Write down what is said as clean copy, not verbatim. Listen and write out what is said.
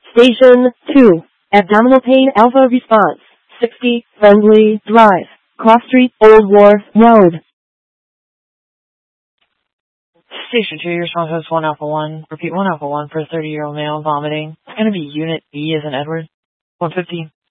Station 2. Abdominal pain alpha response. 60 Friendly Drive. Cross Street, Old Wharf Road. Station 2, your response is 1 Alpha 1. Repeat 1 Alpha 1 for a 30-year-old male vomiting. It's going to be Unit B as in Edward. 150.